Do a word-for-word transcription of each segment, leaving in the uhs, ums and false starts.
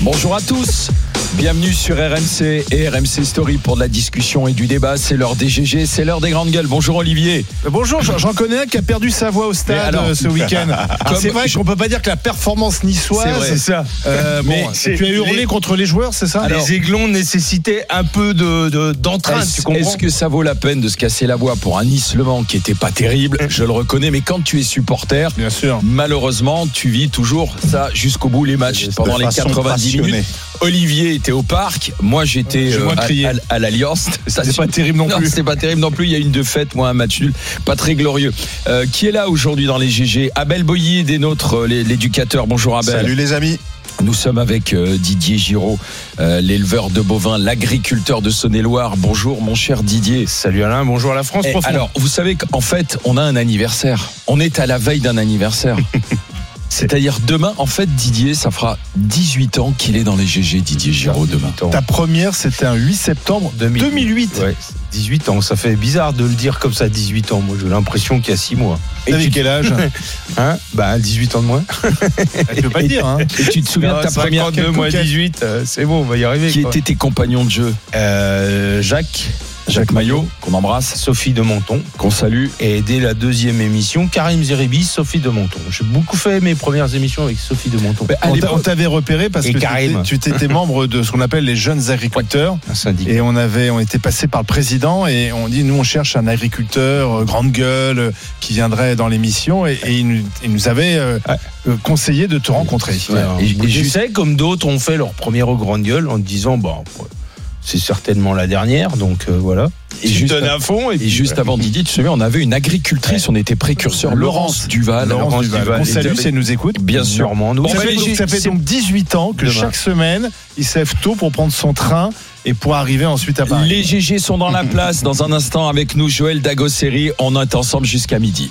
Bonjour à tous, bienvenue sur R M C et R M C Story pour de la discussion et du débat. C'est l'heure des G G, c'est l'heure des grandes gueules. Bonjour Olivier. Bonjour, j'en connais un qui a perdu sa voix au stade alors, ce week-end. Comme c'est vrai qu'on peut pas dire que la performance niçoise. C'est, vrai. c'est ça. Euh, bon, mais c'est, tu as hurlé les, contre les joueurs, c'est ça? Alors, les Aiglons nécessitaient un peu de, de, d'entrain. Est-ce, tu comprends est-ce que ça vaut la peine de se casser la voix pour un Nice-Le Mans qui était pas terrible? Je le reconnais, mais quand tu es supporter, bien sûr, malheureusement, tu vis toujours ça jusqu'au bout les matchs pendant les quatre-vingt-dix minutes. Olivier était au parc, moi j'étais euh, à, à, à l'Alliance. Ça c'est pas terrible non, non plus. C'était pas terrible non plus. Il y a une défaite, moi un match nul, pas très glorieux. Euh, qui est là aujourd'hui dans les G G? Abel Boilly des nôtres, l'éducateur. Bonjour Abel. Salut les amis. Nous sommes avec euh, Didier Giraud, euh, l'éleveur de bovins, l'agriculteur de Saône-et-Loire. Bonjour mon cher Didier. Salut Alain, bonjour à la France. Et alors, vous savez qu'en fait, on a un anniversaire. On est à la veille d'un anniversaire. C'est-à-dire demain, en fait, Didier, ça fera dix-huit ans qu'il est dans les G G, Didier Giraud, demain. Ta première, c'était un huit septembre deux mille huit. Ouais, dix-huit ans, ça fait bizarre de le dire comme ça, dix-huit ans. Moi, j'ai l'impression qu'il y a six mois. Et tu quel âge? Hein? Bah, dix-huit ans de moins. Tu peux pas le dire, hein? Et tu te souviens de ta première cinquante-deux moins dix-huit, euh, c'est bon, on va y arriver. Qui quoi. étaient tes compagnons de jeu? euh, Jacques. Jacques Maillot, qu'on embrasse, Sophie de Menton, qu'on salue, et dès la deuxième émission, Karim Zeribi, Sophie de Menton. J'ai beaucoup fait mes premières émissions avec Sophie de Menton. On, t'a, on t'avait repéré parce et que Karim. tu étais membre de ce qu'on appelle les jeunes agriculteurs, un syndicat. Et on avait, on était passé par le président et on dit nous on cherche un agriculteur euh, grande gueule euh, qui viendrait dans l'émission et, et il, nous, il nous avait euh, ouais. conseillé de te rencontrer. Ouais, et, et, et je sais comme d'autres ont fait leur première grande gueule en disant bon. C'est certainement la dernière, donc euh, voilà. Et tu juste, à fond. Et, et puis, juste avant Didier, tu te souviens, on avait une agricultrice, on était précurseur, Laurence Duval. Laurence Duval, on salue si elle nous écoute. Bien sûr. Nous. Ça, fait, donc, ça fait donc dix-huit ans que demain. Chaque semaine, il se lève tôt pour prendre son train et pour arriver ensuite à Paris. Les G G sont dans la place. Dans un instant, avec nous, Joël Dagosseri. On est ensemble jusqu'à midi.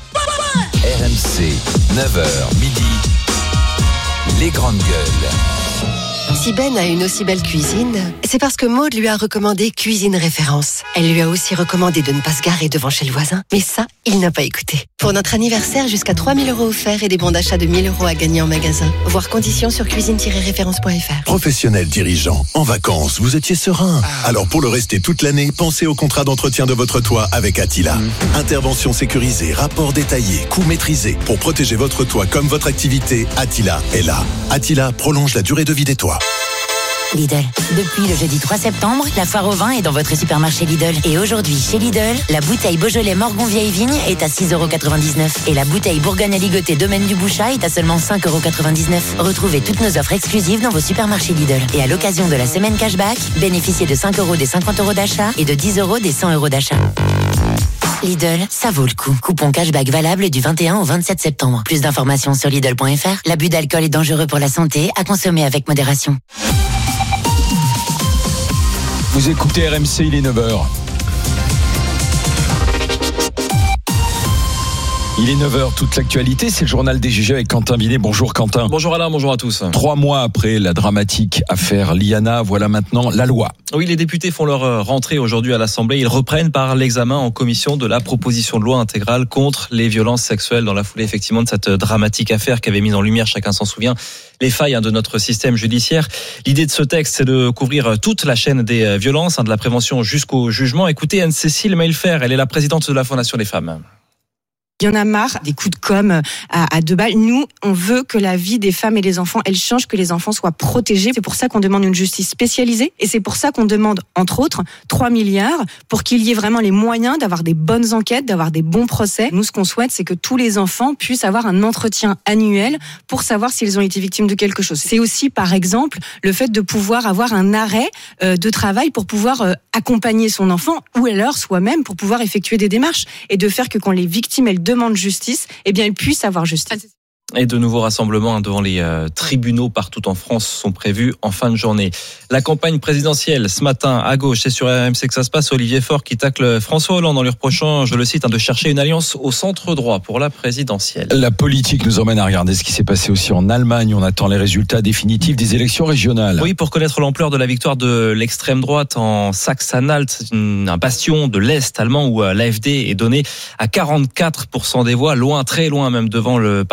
R M C, neuf heures, midi. Les grandes gueules. Si Ben a une aussi belle cuisine, c'est parce que Maud lui a recommandé Cuisine Référence. Elle lui a aussi recommandé de ne pas se garer devant chez le voisin. Mais ça, il n'a pas écouté. Pour notre anniversaire, jusqu'à trois mille euros offerts et des bons d'achat de mille euros à gagner en magasin. Voir conditions sur cuisine tiret référence point f r. Professionnel dirigeant, en vacances, vous étiez serein. Alors pour le rester toute l'année, pensez au contrat d'entretien de votre toit avec Attila. Mmh. Intervention sécurisée, rapport détaillé, coût maîtrisé. Pour protéger votre toit comme votre activité, Attila est là. Attila prolonge la durée de vie des toits. Lidl. Depuis le jeudi trois septembre, la foire au vin est dans votre supermarché Lidl. Et aujourd'hui, chez Lidl, la bouteille Beaujolais Morgon Vieille Vigne est à six euros quatre-vingt-dix-neuf. Et la bouteille Bourgogne Aligoté Domaine du Bouchat est à seulement cinq euros quatre-vingt-dix-neuf. Retrouvez toutes nos offres exclusives dans vos supermarchés Lidl. Et à l'occasion de la semaine cashback, bénéficiez de cinq euros des cinquante euros d'achat et de dix euros des cent euros d'achat. Lidl, ça vaut le coup. Coupon cashback valable du vingt et un au vingt-sept septembre. Plus d'informations sur Lidl point f r. L'abus d'alcool est dangereux pour la santé, à consommer avec modération. Vous écoutez R M C, il est neuf heures. Il est neuf heures, toute l'actualité, c'est le journal des G G avec Quentin Binet. Bonjour Quentin. Bonjour Alain, bonjour à tous. Trois mois après la dramatique affaire Liana, voilà maintenant la loi. Oui, les députés font leur rentrée aujourd'hui à l'Assemblée. Ils reprennent par l'examen en commission de la proposition de loi intégrale contre les violences sexuelles dans la foulée effectivement de cette dramatique affaire qui avait mis en lumière, chacun s'en souvient, les failles de notre système judiciaire. L'idée de ce texte, c'est de couvrir toute la chaîne des violences, de la prévention jusqu'au jugement. Écoutez Anne-Cécile Maillefer, elle est la présidente de la Fondation des femmes. Il y en a marre des coups de com' à, à deux balles. Nous, on veut que la vie des femmes et des enfants, elle change, que les enfants soient protégés. C'est pour ça qu'on demande une justice spécialisée et c'est pour ça qu'on demande, entre autres, trois milliards pour qu'il y ait vraiment les moyens d'avoir des bonnes enquêtes, d'avoir des bons procès. Nous, ce qu'on souhaite, c'est que tous les enfants puissent avoir un entretien annuel pour savoir s'ils ont été victimes de quelque chose. C'est aussi, par exemple, le fait de pouvoir avoir un arrêt euh, de travail pour pouvoir euh, accompagner son enfant ou alors soi-même pour pouvoir effectuer des démarches et de faire que quand les victimes, elles demandent justice, eh bien, elles puissent avoir justice. Et de nouveaux rassemblements devant les euh, tribunaux partout en France sont prévus en fin de journée. La campagne présidentielle, ce matin, à gauche, c'est sur R M C que ça se passe. Olivier Faure qui tacle François Hollande en lui reprochant, je le cite, hein, de chercher une alliance au centre droit pour la présidentielle. La politique nous emmène à regarder ce qui s'est passé aussi en Allemagne. On attend les résultats définitifs des élections régionales. Oui, pour connaître l'ampleur de la victoire de l'extrême droite en Saxe-Anhalt, c'est une, un bastion de l'Est allemand où l'A F D est donné à quarante-quatre pour cent des voix, loin, très loin même devant le parti du chanteur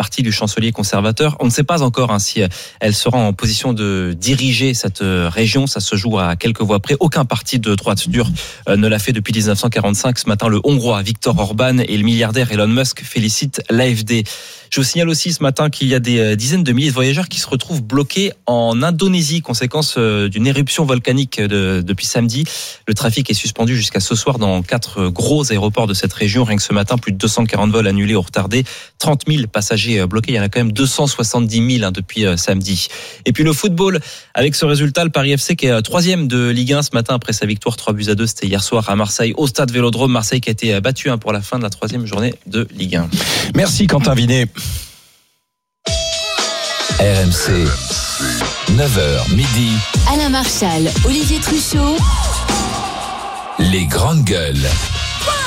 chancelier conservateur. On ne sait pas encore hein, si elle sera en position de diriger cette région. Ça se joue à quelques voix près. Aucun parti de droite dure ne l'a fait depuis dix-neuf cent quarante-cinq. Ce matin, le Hongrois Viktor Orban et le milliardaire Elon Musk félicitent l'A F D. Je vous signale aussi ce matin qu'il y a des dizaines de milliers de voyageurs qui se retrouvent bloqués en Indonésie, conséquence d'une éruption volcanique de, depuis samedi. Le trafic est suspendu jusqu'à ce soir dans quatre gros aéroports de cette région. Rien que ce matin, plus de deux cent quarante vols annulés ou retardés, trente mille passagers bloqués. Il y en a quand même deux cent soixante-dix mille hein, depuis euh, samedi. Et puis le football, avec ce résultat, le Paris F C qui est troisième de Ligue un ce matin après sa victoire trois buts à deux. C'était hier soir à Marseille, au stade Vélodrome. Marseille qui a été battu hein, pour la fin de la troisième journée de Ligue un. Merci Quentin Vinet. R M C, neuf heures midi. Alain Marchal, Olivier Truchot. Les grandes gueules.